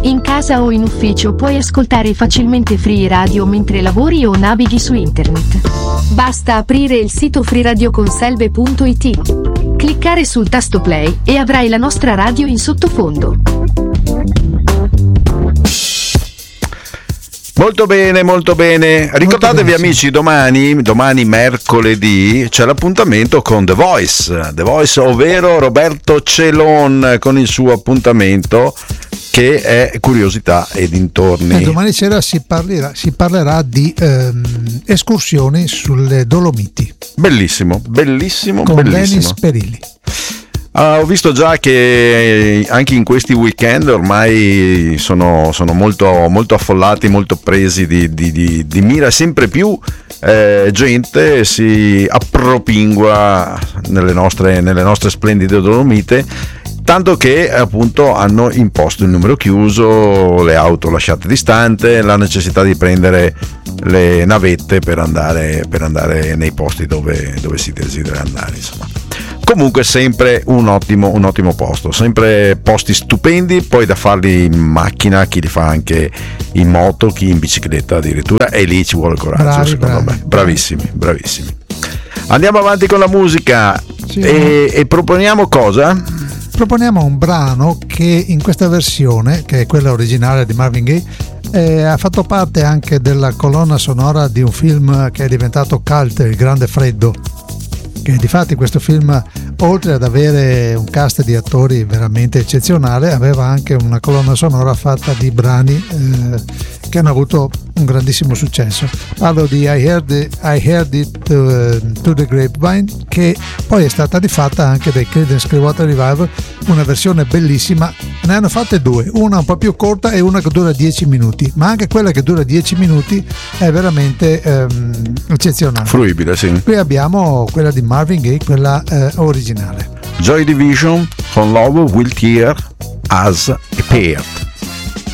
In casa o in ufficio puoi ascoltare facilmente Free Radio mentre lavori o navighi su internet. Basta aprire il sito freeradioconselve.it, cliccare sul tasto play e avrai la nostra radio in sottofondo. Molto bene, molto bene. Ricordatevi amici, domani mercoledì c'è l'appuntamento con The Voice, ovvero Roberto Celon con il suo appuntamento che è Curiosità e dintorni. Domani sera si parlerà di escursioni sulle Dolomiti. Bellissimo. Con Denis Perilli. Ho visto già che anche in questi weekend ormai sono molto, molto affollati, molto presi di mira, sempre più gente si appropingua nelle nostre splendide Dolomite, tanto che appunto hanno imposto il numero chiuso, le auto lasciate distante, la necessità di prendere le navette per andare nei posti dove si desidera andare, insomma. Comunque sempre un ottimo posto, sempre posti stupendi, poi da farli in macchina, chi li fa anche in moto, chi in bicicletta addirittura, e lì ci vuole coraggio, secondo me. Bravissimi. Andiamo avanti con la musica. Sì, e proponiamo cosa? Proponiamo un brano che in questa versione, che è quella originale di Marvin Gaye, ha fatto parte anche della colonna sonora di un film che è diventato cult, Il Grande Freddo, che difatti questo film, oltre ad avere un cast di attori veramente eccezionale, aveva anche una colonna sonora fatta di brani che hanno avuto un grandissimo successo. Parlo di I Heard It to the Grapevine, che poi è stata rifatta anche dai Creedence Clearwater Revival, una versione bellissima. Ne hanno fatte due, una un po' più corta e una che dura 10 minuti, ma anche quella che dura 10 minuti è veramente eccezionale, fruibile, sì. Qui abbiamo quella di Marvin Gaye, quella originale. Joy Division con Love Will Tear Us Apart.